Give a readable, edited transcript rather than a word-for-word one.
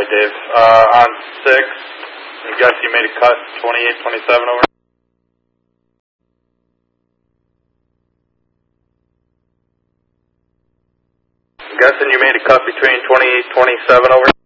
Dave. On 6, I guess you made a cut 28-27 over. I'm guessing you made a cut between 28-27 over.